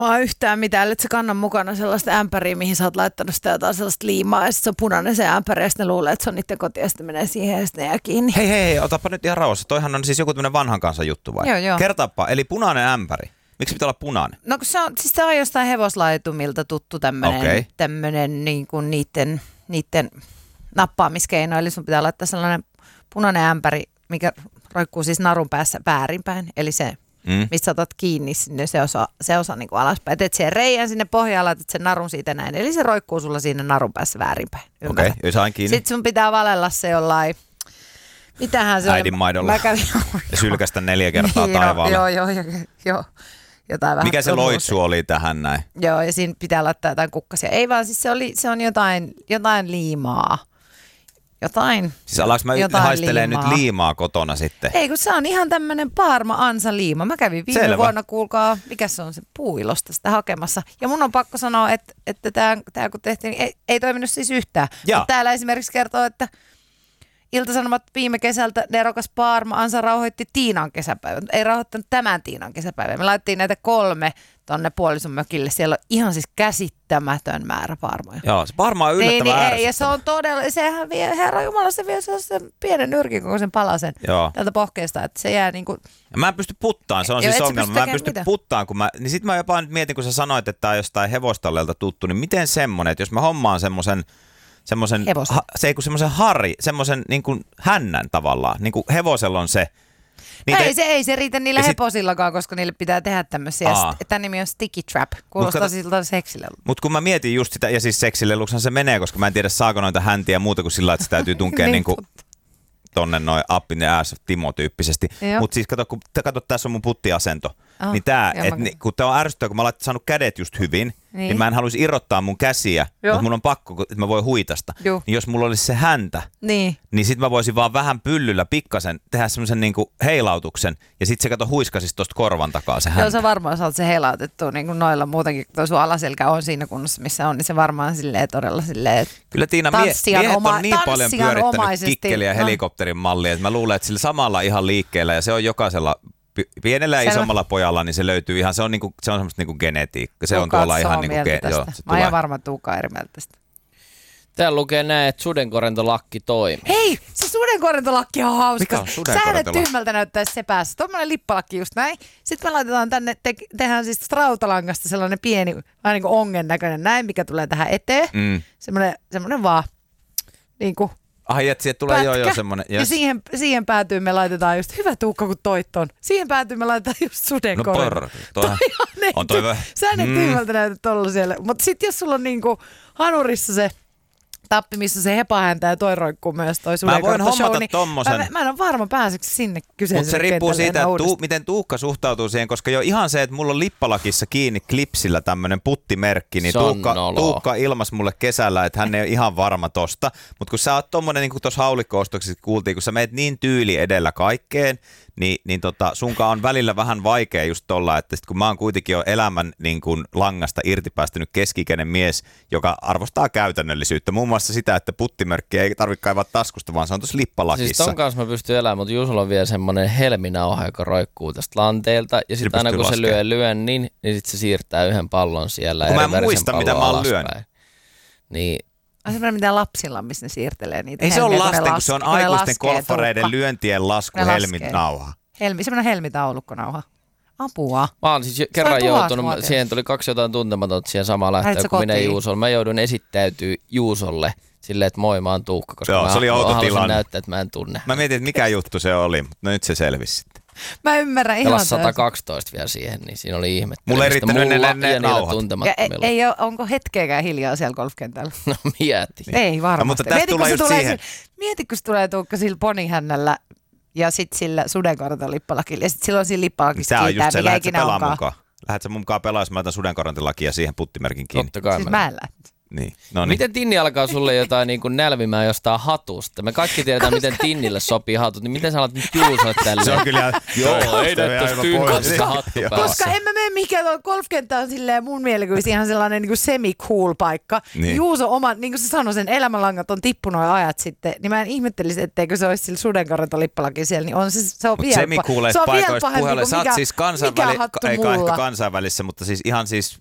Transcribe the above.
yhtään mitään, että se kannan mukana sellaista ämpäriä, mihin sä oot laittanut sitä jotain sellaista liimaa, ja sitten se on punainen se ämpäri, ja sitten ne luulee, että se on niiden koti, ja sitten menee siihen, ja sitten ne jää kiinni. Hei, otapa nyt ihan rauhassa. Toihan on siis joku tämmöinen vanhan kansan juttu vai? Joo. Kertaappa, eli punainen ämpäri. Miksi pitää olla punainen? No kun se on jostain hevoslaitumilta tuttu tämmöinen niin kuin niiden nappaamiskeino, eli sun pitää laittaa sellainen punainen ämpäri, mikä roikkuu siis narun päässä väärinpäin, eli se, mistä sä otat kiinni sinne se osa niin kuin alaspäin. Teet siihen reijän sinne pohjaan, laitat sen narun siitä näin, eli se roikkuu sulla siinä narun päässä väärinpäin. Okei, jos sain kiinni. Sitten sun pitää valella se jollain, mitähän se äidinmaidolla. Ja sylkästä 4 kertaa taivaalle. Joo. Jotain vähän. Mikä se loitsu oli tähän näin? Joo, ja siinä pitää laittaa jotain kukkasia. Ei vaan, siis se on jotain liimaa. Siis alanko mä haistelee nyt liimaa kotona sitten? Ei, kun se on ihan tämmönen Parma-ansa-liima. Mä kävin viime vuonna, kuulkaa, mikä se on se Puuilosta sitä hakemassa. Ja mun on pakko sanoa, että tää kun tehtiin, niin ei toiminut siis yhtään. Mutta täällä esimerkiksi kertoo, että Ilta-Sanomat viime kesältä nerokas Parma-ansa rauhoitti Tiinan kesäpäivän. Ei rauhoittanut tämän Tiinan kesäpäivän. Me laitettiin näitä 3 tonne puolison mökille. Siellä on ihan siis käsittämätön määrä parmoja. Joo, se parma on yllättävän ärsyttävä. Ja se on todella, sehän vie, herra jumala, se vie sellaisen pienen nyrkin kokoisen palasen tältä pohkeesta, että se jää niinku. Mä en pysty puttaan, se on siis ongelma. Mä en pysty puttaan, niin sit mä jopa nyt mietin, kun sä sanoit, että tää on jostain hevostallelta tuttu, niin miten semmonen, että jos mä hommaan semmoisen semmoisen niin kuin hännän tavallaan, niin kuin hevosella on se. Ei se riitä niillä heposillakaan, koska niille pitää tehdä tämmöisiä. Tämä nimi on sticky trap, kuulostaa siltä seksilelulta. Mutta kun mä mietin just sitä, ja siis seksileluksen se menee, koska mä en tiedä saako noita häntiä muuta kuin sillä, että se täytyy tunkea niin kuin tonne noin up in the ass Timo-tyyppisesti. Mutta siis kato, tässä on mun puttiasento. Niin tää, kun tää on ärsyttävää, kun mä oon saanut kädet just hyvin, niin mä en haluaisi irrottaa mun käsiä, mutta mun on pakko, että mä voin huitasta. Niin jos mulla olisi se häntä, niin sit mä voisin vaan vähän pyllyllä pikkasen tehdä semmoisen niinku heilautuksen, ja sit se huiskasis tosta korvan takaa se häntä. Joo, sä varmaan saat se heilautettua niin kuin noilla muutenkin, kun toi sun alaselkä on siinä kunnossa, missä on, niin se varmaan todella silleen, kyllä Tiina, miehet on niin paljon pyörittänyt kikkeliä helikopterin mallia, että mä luulen, että sillä samalla ihan liikkeellä, ja se on jokaisella pienellä ja isommalla pojalla, niin se löytyy ihan, se on semmoista niinku genetiikka. Se on tuolla ihan niinku mä oon varmaan Tuukka eri mieltä tästä. Täällä lukee näin, että sudenkorentolakki toimii. Hei, se sudenkorentolakki on hauska. Mikä on sudenkorentolakki? Sähän tyhmältä näyttäisi se päässä. Tuommoinen lippalakki just näin. Sitten me laitetaan tänne, tehdään siis rautalangasta sellainen pieni, vähän niin kuin ongen näköinen näin, mikä tulee tähän eteen. Semmoinen vaan niin kuin että siihen tulee jo semmoinen. Ja siihen päätyyn me laitetaan just, hyvä Tuukka kun toit ton. Siihen päätyyn me laitetaan just sudenkorento. On toi vähän. Sä nyt tyhmältä näytät tolla siellä. Mutta sit jos sulla on niinku hanurissa se tappi, missä se hepahäntä ja toi roikkuu myös toi sudenkorento. Mä voin hommata tommosen. Mä en ole varma pääseekö sinne kyseiselle. Mutta se riippuu siitä, miten Tuukka suhtautuu siihen, koska jo ihan se, että mulla on lippalakissa kiinni klipsillä tämmönen puttimerkki, niin Tuukka ilmas mulle kesällä, että hän ei ole ihan varma tosta. Mutta kun sä oot tommonen, niin kuin tuossa haulikko-ostoksessa kuultiin, kun sä meet niin tyyli edellä kaikkeen, niin sunkaan on välillä vähän vaikea just tolla, että kun mä oon kuitenkin jo elämän niin kuin langasta irti päästynyt keski-ikäinen mies, joka arvostaa käytännöllisyyttä. Muun muassa sitä, että puttimerkkiä ei tarvitse kaivaa taskusta, vaan se on tuossa lippalakissa. Siis ton kanssa mä pystyn elämään, mutta Juusolla on vielä semmoinen helminauha, joka roikkuu tästä lanteelta. Ja sitten aina kun se lyön niin sitten se siirtää yhden pallon siellä. Kun mä en muista, mitä mä oon lyönyt. Niin. On semmoinen mitä lapsilla, missä ne siirtelee niitä. Ei se ole lasten, kun se on aikuisten golfareiden lyöntien lasku helminauha. Semmoinen helmitaulukkonauha. Apua. Mä oon siis kerran joutunut, siihen tuli 2 jotain tuntematonta siihen samaan lähtöön kuin minä Juusolle. Mä joudun esittäytyä Juusolle silleen, että moi, mä oon Tuukka, koska joo, mä halusin näyttää, että mä en tunne. Mä mietin, että mikä juttu se oli, mutta nyt se selvisi sitten. Mä ymmärrän ihan täysin. 112 vielä siihen, niin siinä oli ihmettelemistä. Mulla ei riittänyt ne nauhat. Ei ole, onko hetkeäkään hiljaa siellä golfkentällä? No mieti. Ei varmasti. Mutta tästä tulee just siihen. Mieti, kun se tulee Tuukka sillä ponihännällä ja sitten sillä sudenkorantolippalakilla ja sitten silloin siinä lippalakissa kiitää, mikä ikinä onkaan. Lähdet sä mukaan pelaa, jos mä laitan sudenkorantolakia siihen puttimerkin kiinni? Totta kai siis mä en lähde. Niin. No niin. Miten Tinni alkaa sulle jotain niin kuin nälvimään jostain hatusta? Me kaikki tiedetään, miten Tinnille sopii hatut, niin miten sä alat nyt Juusoa tälleen? Se on kyllä... Joo, ei näytä tuossa tyynkästä hattu päässä. Koska en mä mene mihinkään, tuo golfkenttä on silleen mun mielikuvissa ihan sellainen niin semi-cool paikka. Niin. Juuso oma, niin kuin se sanoi, sen elämänlangat on tippunut ajat sitten, niin mä en ihmettelisi, etteikö se olisi sillä sudenkarantolippalakin siellä, niin on se on vielä semi-cooleista paikoista puheelle. Sä oot siis kansainvälisessä, mutta siis ihan siis